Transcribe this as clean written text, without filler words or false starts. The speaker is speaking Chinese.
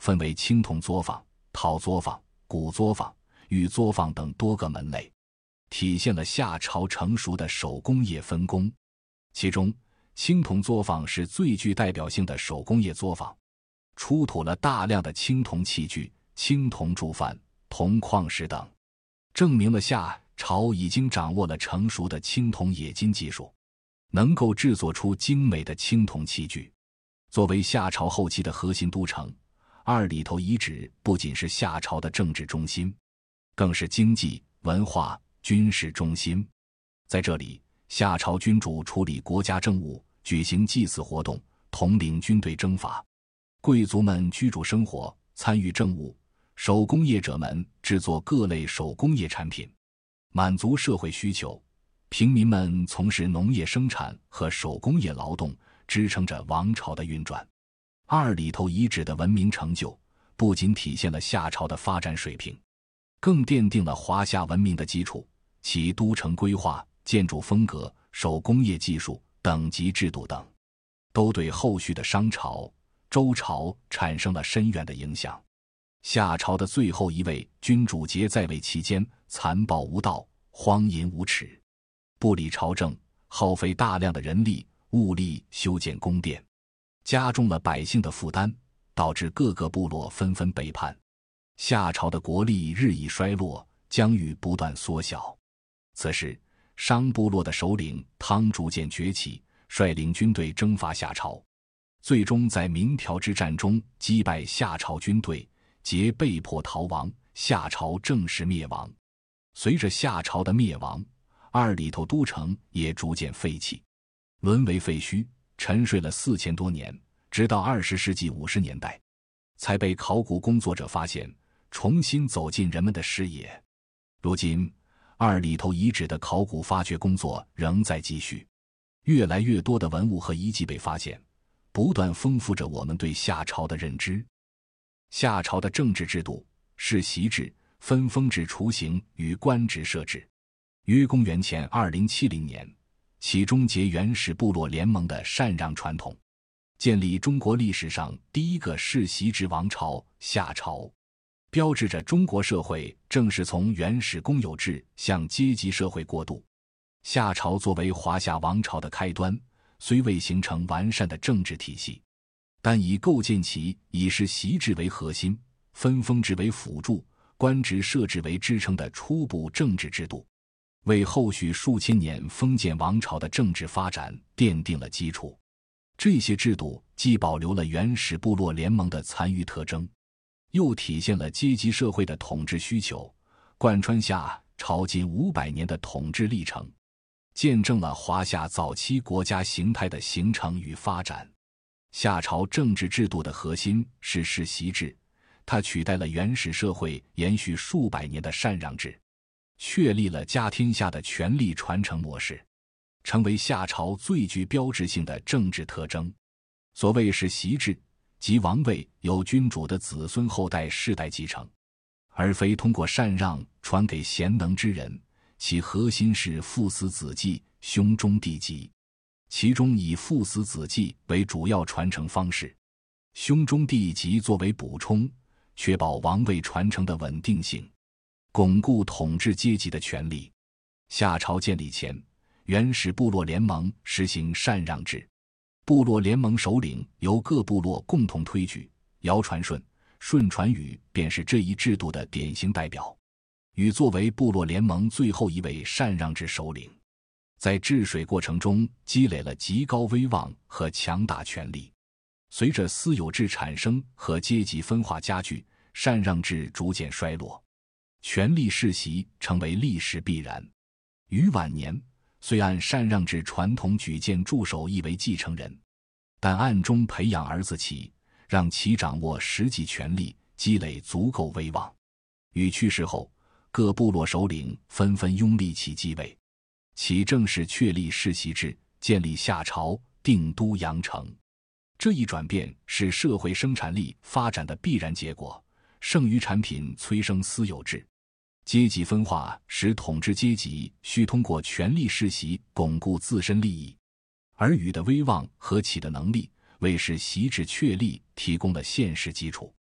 分为青铜作坊、陶作坊、古作坊、玉作坊等多个门类，体现了夏朝成熟的手工业分工。其中，青铜作坊是最具代表性的手工业作坊，出土了大量的青铜器具、青铜铸范、铜矿石等，证明了夏朝已经掌握了成熟的青铜冶金技术，能够制作出精美的青铜器具。作为夏朝后期的核心都城，二里头遗址不仅是夏朝的政治中心，更是经济、文化、军事中心。在这里，夏朝君主处理国家政务，举行祭祀活动，统领军队征伐；贵族们居住生活，参与政务；手工业者们制作各类手工业产品，满足社会需求；平民们从事农业生产和手工业劳动，支撑着王朝的运转。二里头遗址的文明成就，不仅体现了夏朝的发展水平，更奠定了华夏文明的基础。其都城规划、建筑风格、手工业技术、等级制度等，都对后续的商朝、周朝产生了深远的影响。夏朝的最后一位君主桀在位期间，残暴无道，荒淫无耻，不理朝政，耗费大量的人力物力修建宫殿，加重了百姓的负担，导致各个部落纷纷背叛。夏朝的国力日益衰落，疆域不断缩小。此时，商部落的首领汤逐渐崛起，率领军队征伐夏朝，最终在鸣条之战中击败夏朝军队，桀被迫逃亡，夏朝正式灭亡。随着夏朝的灭亡，二里头都城也逐渐废弃，沦为废墟，沉睡了4000多年，直到20世纪50年代，才被考古工作者发现，重新走进人们的视野。如今，二里头遗址的考古发掘工作仍在继续，越来越多的文物和遗迹被发现，不断丰富着我们对夏朝的认知。夏朝的政治制度，世袭制、分封制雏形与官职设置。约公元前2070年，其终结原始部落联盟的禅让传统，建立中国历史上第一个世袭制王朝夏朝，标志着中国社会正式从原始公有制向阶级社会过渡。夏朝作为华夏王朝的开端，虽未形成完善的政治体系，但已构建其以世袭制为核心、分封制为辅助、官职设置为支撑的初步政治制度，为后续数千年封建王朝的政治发展奠定了基础。这些制度既保留了原始部落联盟的残余特征，又体现了阶级社会的统治需求，贯穿夏朝近500年的统治历程，见证了华夏早期国家形态的形成与发展。夏朝政治制度的核心是世袭制，它取代了原始社会延续数百年的禅让制，确立了家天下的权力传承模式，成为夏朝最具标志性的政治特征。所谓世袭制，即王位由君主的子孙后代世代继承，而非通过禅让传给贤能之人，其核心是父死子继、兄终弟及，其中以父死子继为主要传承方式，兄终弟及作为补充，确保王位传承的稳定性，巩固统治阶级的权力。夏朝建立前，原始部落联盟实行禅让制，部落联盟首领由各部落共同推举，尧传舜，舜传禹便是这一制度的典型代表。禹作为部落联盟最后一位禅让制首领，在治水过程中积累了极高威望和强大权力。随着私有制产生和阶级分化加剧，禅让制逐渐衰落，权力世袭成为历史必然。禹晚年虽按禅让制传统举荐助手一为继承人，但暗中培养儿子启，让其掌握实际权力，积累足够威望。禹去世后，各部落首领纷纷拥立启继位，启正式确立世袭制，建立夏朝，定都阳城。这一转变是社会生产力发展的必然结果，剩余产品催生私有制。阶级分化使统治阶级需通过权力世袭巩固自身利益，而禹的威望和启的能力为世袭制确立提供了现实基础。